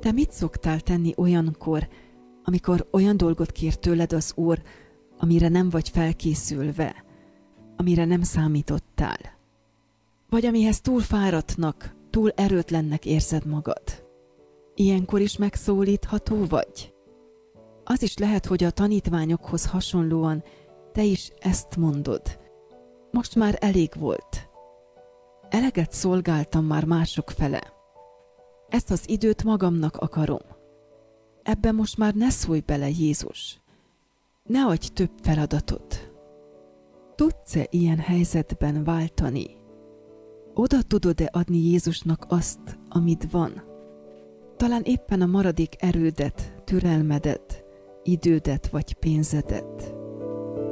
Te mit szoktál tenni olyankor, amikor olyan dolgot kér tőled az Úr, amire nem vagy felkészülve, amire nem számítottál? Vagy amihez túl fáradtnak, túl erőtlennek érzed magad? Ilyenkor is megszólítható vagy? Az is lehet, hogy a tanítványokhoz hasonlóan te is ezt mondod. Most már elég volt. Eleget szolgáltam már mások fele. Ezt az időt magamnak akarom. Ebbe most már ne szólj bele, Jézus. Ne adj több feladatot. Tudsz-e ilyen helyzetben váltani? Oda tudod-e adni Jézusnak azt, amit van? Talán éppen a maradék erődet, türelmedet, idődet vagy pénzedet.